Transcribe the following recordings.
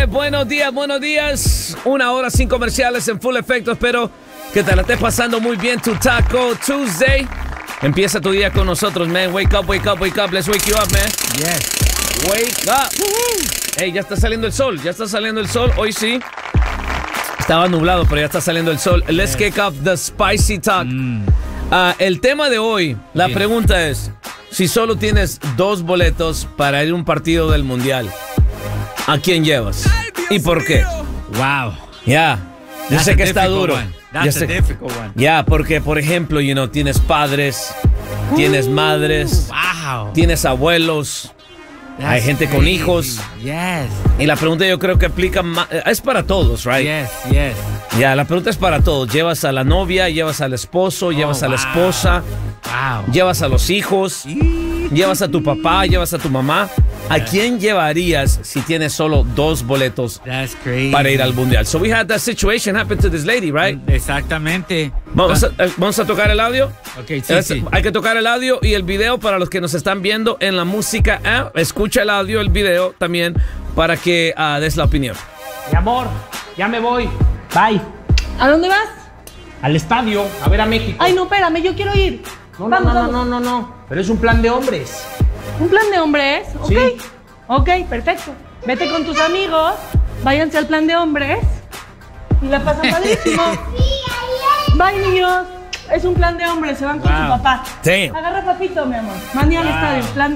Buenos días. 1 hora sin comerciales en full efecto. Espero que te la estés pasando muy bien tu Taco Tuesday. Empieza tu día con nosotros, man. Wake up. Let's wake you up, man. Yes. Wake up. Hey, ya está saliendo el sol. Hoy sí. Estaba nublado, pero ya está saliendo el sol. Let's kick off the spicy talk. El tema de hoy, la pregunta es, si solo tienes 2 boletos para ir a un partido del Mundial, ¿a quién llevas? ¿Y por qué? Wow. Ya. Yo sé que está duro. That's a difficult one. Ya, porque, por ejemplo, tienes padres, tienes madres, tienes abuelos, hay gente con hijos. Yes. Y la pregunta yo creo que aplica es para todos, right? Yes. Ya, la pregunta es para todos. Llevas a la novia, llevas al esposo, llevas a la esposa, llevas a los hijos, llevas a tu papá, llevas a tu mamá. ¿A quién llevarías si tienes solo 2 boletos para ir al Mundial? So we had that situation happen to this lady, right? Exactamente. Vamos a tocar el audio. Okay, sí. Hay que tocar el audio y el video para los que nos están viendo en la música app. Escucha el audio, el video también para que des la opinión. Mi amor, ya me voy. Bye. ¿A dónde vas? Al estadio, a ver a México. Ay, no, espérame, yo quiero ir. No. Pero es un plan de hombres. ¿Un plan de hombres? Ok. Sí. Ok, perfecto. Vete con tus amigos, váyanse al plan de hombres y la pasan padrísimo. Bye, niños. Es un plan de hombres, se van con su papá. Sí. Agarra papito, mi amor. Mande al estadio. Plan.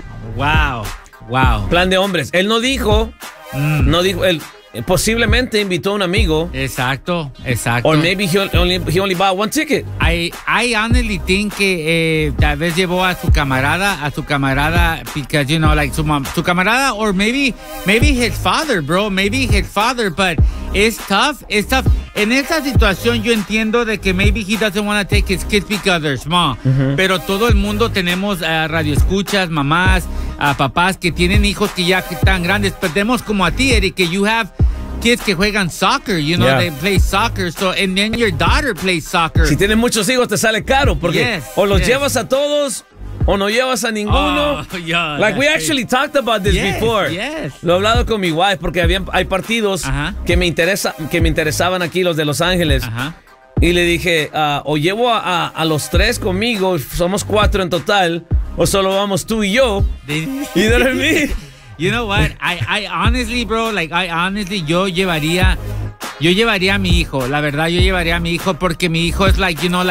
Wow. Plan de hombres. Él no dijo, él posiblemente invitó a un amigo. Exacto. Or maybe he only bought 1 ticket. I honestly think que tal vez llevó a su camarada, because su camarada, or maybe his father, bro, but it's tough. En esta situación yo entiendo de que maybe he doesn't want to take his kids because they're small, pero todo el mundo tenemos radioescuchas, mamás, papás que tienen hijos que ya están grandes, pero tenemos como a ti, Eric, que you have kids que juegan soccer, they play soccer, and then your daughter plays soccer. Si tienes muchos hijos te sale caro porque o los llevas a todos o no llevas a ninguno. Like we actually talked about this before. Lo he hablado con mi wife porque hay partidos que me interesaban aquí, los de Los Ángeles. Y le dije, o llevo a los 3 conmigo, somos 4 en total, o solo vamos tú y yo. Y de mí. You know what? I honestly, bro, yo llevaría a mi hijo. La verdad, yo llevaría a mi hijo porque mi hijo es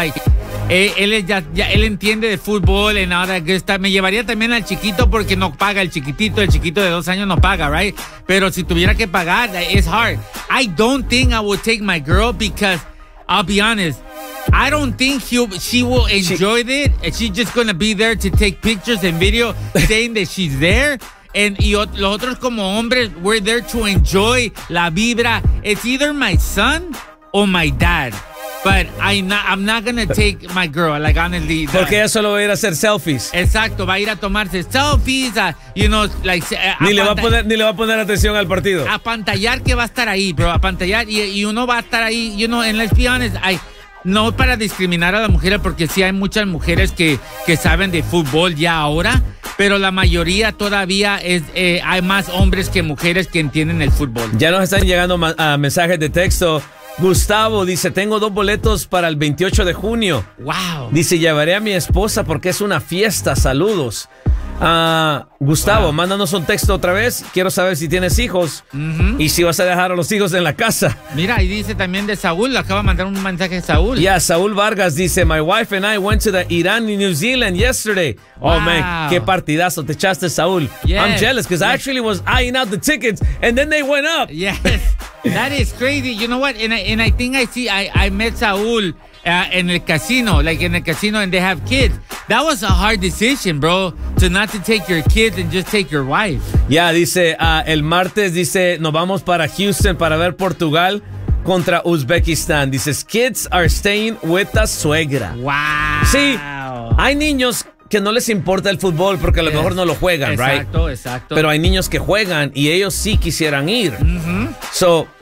él entiende de fútbol y nada que está. Me llevaría también al chiquito porque no paga el chiquito de 2 años no paga, right? Pero si tuviera que pagar, it's hard. I don't think I would take my girl because I'll be honest, I don't think she will enjoy it. She's just gonna be there to take pictures and video saying that she's there. Y los otros como hombres, we're there to enjoy la vibra. It's either my son or my dad. But I'm not gonna take my girl, honestly. Porque ella solo va a ir a hacer selfies. Exacto, va a ir a tomarse selfies, ni le va a poner atención al partido. A pantallar que va a estar ahí, bro, a pantallar y uno va a estar ahí, en Let's Be Honest, no para discriminar a las mujeres, porque sí hay muchas mujeres que saben de fútbol ya ahora, pero la mayoría todavía hay más hombres que mujeres que entienden el fútbol. Ya nos están llegando mensajes de texto. Gustavo dice, tengo 2 boletos para el 28 de junio. Wow. Dice, llevaré a mi esposa porque es una fiesta. Saludos. Gustavo, mándanos un texto otra vez. Quiero saber si tienes hijos y si vas a dejar a los hijos en la casa. Mira, y dice también de Saúl. Acaba de mandar un mensaje de Saúl. Saúl Vargas dice, my wife and I went to the Iran and New Zealand yesterday. Wow. Oh man, qué partidazo te echaste, Saúl. I'm jealous because I actually was eyeing out the tickets and then they went up. Yes. That is crazy. You know what? And I think I met Saúl en el casino, and they have kids. That was a hard decision, bro, not to take your kids and just take your wife. Dice, el martes, dice, nos vamos para Houston para ver Portugal contra Uzbekistán. Dices, kids are staying with the suegra. Wow. Sí, hay niños que no les importa el fútbol porque a lo mejor no lo juegan, exacto. Pero hay niños que juegan y ellos sí quisieran ir. So,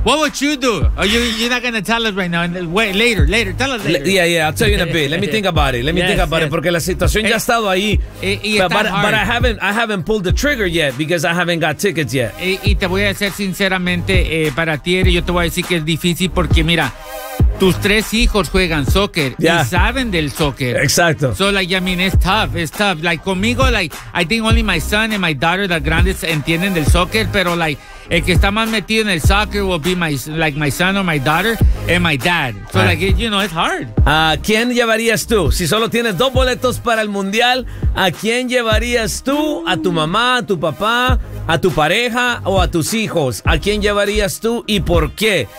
What would you do? Or you're not going to tell us right now. Wait, later. Tell us later. Yeah, I'll tell you in a bit. Let me think about it. Porque la situación ya ha estado ahí. But I haven't pulled the trigger yet because I haven't got tickets yet. Y te voy a decir sinceramente, para ti, yo te voy a decir que es difícil porque, mira, tus 3 hijos juegan soccer y saben del soccer. Exacto. So, like, I mean, it's tough. Like, conmigo, like, I think only my son and my daughter, las grandes, entienden del soccer, pero, like, el que está más metido en el soccer will be my son or my daughter and my dad. So, like, it's hard. ¿A quién llevarías tú? Si solo tienes 2 boletos para el mundial, ¿a quién llevarías tú? ¿A tu mamá, a tu papá, a tu pareja o a tus hijos? ¿A quién llevarías tú y por qué?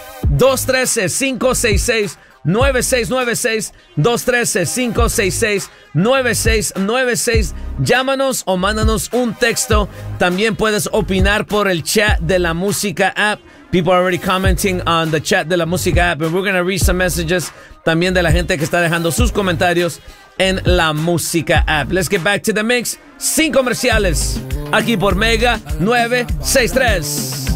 213-566-9696 213-566-9696. Llámanos o mándanos un texto. También puedes opinar por el chat de la música app. People are already commenting on the chat de la música app, and we're going to read some messages también de la gente que está dejando sus comentarios en la música app. Let's get back to the mix. Sin comerciales. Aquí por Mega 963.